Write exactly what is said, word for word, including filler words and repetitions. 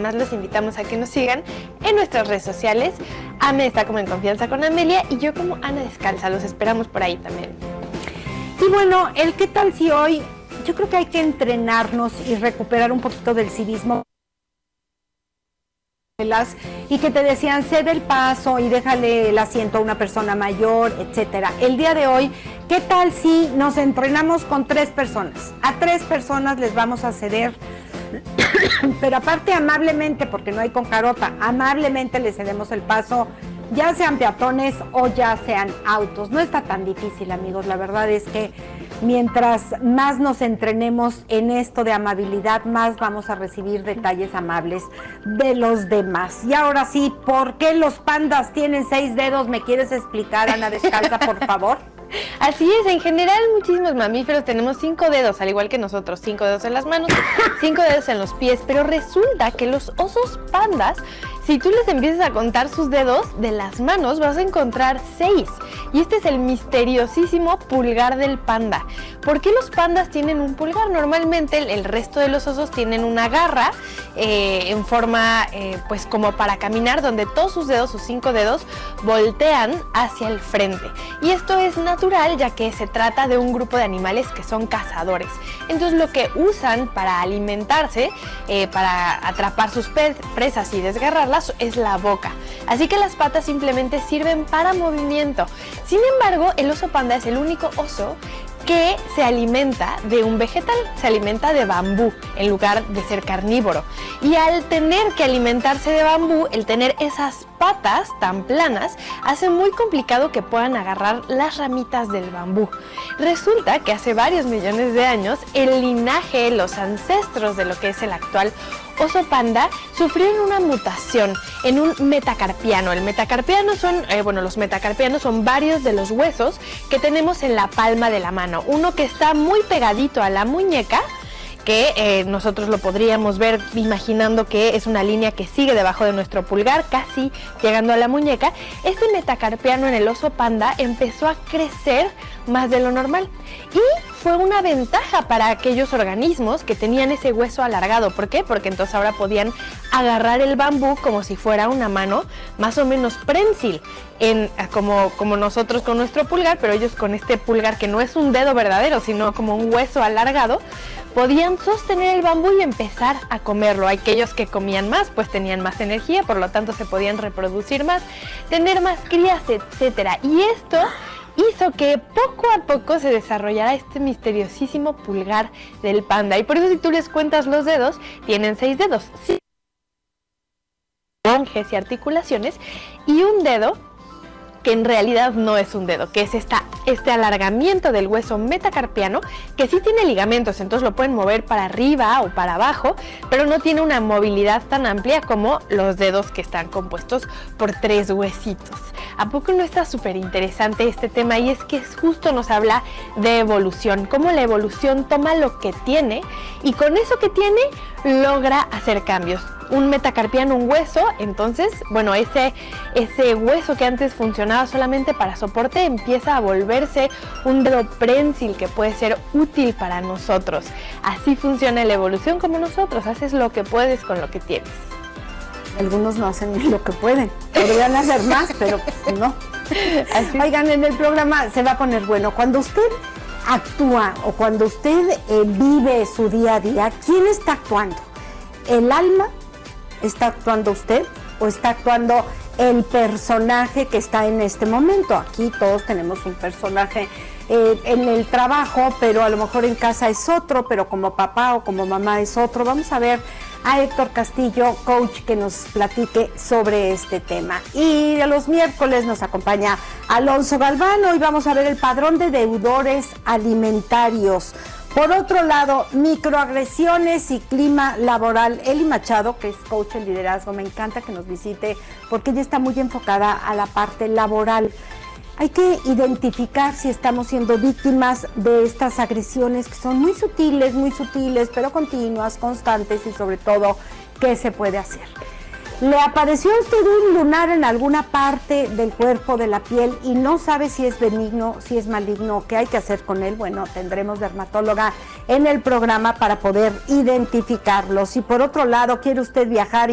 además los invitamos a que nos sigan en nuestras redes sociales. Ame está como En Confianza con Amelia y yo como Ana Descalza. Los esperamos por ahí también. Y bueno, el qué tal si hoy, yo creo que hay que entrenarnos y recuperar un poquito del civismo. Y que te decían, cede el paso y déjale el asiento a una persona mayor, etcétera. El día de hoy, ¿qué tal si nos entrenamos con tres personas? A tres personas les vamos a ceder, pero aparte amablemente, porque no hay con carota, amablemente les cedemos el paso, ya sean peatones o ya sean autos. No está tan difícil, amigos, la verdad es que mientras más nos entrenemos en esto de amabilidad, más vamos a recibir detalles amables de los demás. Y ahora sí, ¿por qué los pandas tienen seis dedos? ¿Me quieres explicar, Ana Descalza, por favor? Así es, en general muchísimos mamíferos tenemos cinco dedos, al igual que nosotros, cinco dedos en las manos, cinco dedos en los pies, pero resulta que los osos pandas, si tú les empiezas a contar sus dedos de las manos, vas a encontrar seis. Y este es el misteriosísimo pulgar del panda. ¿Por qué los pandas tienen un pulgar? Normalmente el, el resto de los osos tienen una garra eh, en forma, eh, pues como para caminar, donde todos sus dedos, sus cinco dedos, voltean hacia el frente. Y esto es natural, ya que se trata de un grupo de animales que son cazadores. Entonces lo que usan para alimentarse, eh, para atrapar sus presas y desgarrarlas, es la boca. Así que las patas simplemente sirven para movimiento. Sin embargo, el oso panda es el único oso que se alimenta de un vegetal, se alimenta de bambú en lugar de ser carnívoro. Y al tener que alimentarse de bambú, el tener esas patas tan planas, hace muy complicado que puedan agarrar las ramitas del bambú. Resulta que hace varios millones de años, el linaje, los ancestros de lo que es el actual oso panda, sufrieron una mutación en un metacarpiano. El metacarpiano son, eh, bueno, los metacarpianos son varios de los huesos que tenemos en la palma de la mano. Uno que está muy pegadito a la muñeca, que eh, nosotros lo podríamos ver imaginando que es una línea que sigue debajo de nuestro pulgar, casi llegando a la muñeca. Ese metacarpiano en el oso panda empezó a crecer más de lo normal y fue una ventaja para aquellos organismos que tenían ese hueso alargado. ¿Por qué? Porque entonces ahora podían agarrar el bambú como si fuera una mano más o menos prensil, en, como, como nosotros con nuestro pulgar, pero ellos con este pulgar que no es un dedo verdadero, sino como un hueso alargado, podían sostener el bambú y empezar a comerlo. Aquellos que comían más, pues tenían más energía, por lo tanto se podían reproducir más, tener más crías, etcétera. Y esto hizo que poco a poco se desarrollara este misteriosísimo pulgar del panda. Y por eso si tú les cuentas los dedos, tienen seis dedos. Sí. Longes y articulaciones, y un dedo que en realidad no es un dedo, que es esta, este alargamiento del hueso metacarpiano, que sí tiene ligamentos, entonces lo pueden mover para arriba o para abajo, pero no tiene una movilidad tan amplia como los dedos que están compuestos por tres huesitos. ¿A poco no está súper interesante este tema? Y es que justo nos habla de evolución, cómo la evolución toma lo que tiene y con eso que tiene logra hacer cambios. Un metacarpiano, un hueso, entonces, bueno, ese, ese hueso que antes funcionaba solamente para soporte empieza a volverse un dedo prensil que puede ser útil para nosotros. Así funciona la evolución, como nosotros, haces lo que puedes con lo que tienes. Algunos no hacen ni lo que pueden, podrían hacer más, pero pues no. Así. Oigan, en el programa se va a poner bueno. Cuando usted actúa o cuando usted eh, vive su día a día, ¿quién está actuando? ¿El alma? ¿Está actuando usted o está actuando el personaje que está en este momento? Aquí todos tenemos un personaje eh, en el trabajo, pero a lo mejor en casa es otro, pero como papá o como mamá es otro. Vamos a ver a Héctor Castillo, coach, que nos platique sobre este tema. Y a los miércoles nos acompaña Alonso Galván. Hoy vamos a ver el padrón de deudores alimentarios. Por otro lado, microagresiones y clima laboral. Eli Machado, que es coach en liderazgo, me encanta que nos visite porque ella está muy enfocada a la parte laboral. Hay que identificar si estamos siendo víctimas de estas agresiones que son muy sutiles, muy sutiles, pero continuas, constantes y sobre todo, ¿qué se puede hacer? ¿Le apareció a usted un lunar en alguna parte del cuerpo, de la piel, y no sabe si es benigno, si es maligno, qué hay que hacer con él? Bueno, tendremos dermatóloga en el programa para poder identificarlo. Si por otro lado quiere usted viajar